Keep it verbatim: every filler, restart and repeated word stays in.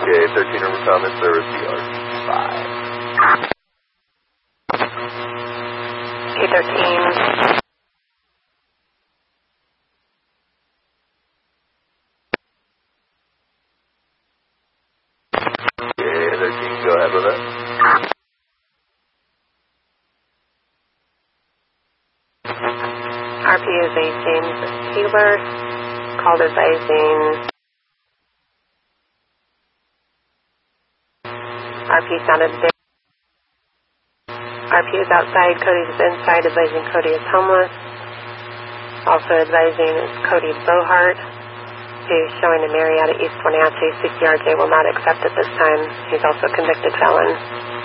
Okay, thirteen over common service, D R five. K thirteen. Okay, thirteen, go ahead with it. R P is a James Taylor, called advising R P sounded there. R P is outside, Cody is inside, advising Cody is homeless. Also advising Cody Bohart, who's showing a Marietta East Wenatchee. C C R J will not accept at this time. He's also a convicted felon.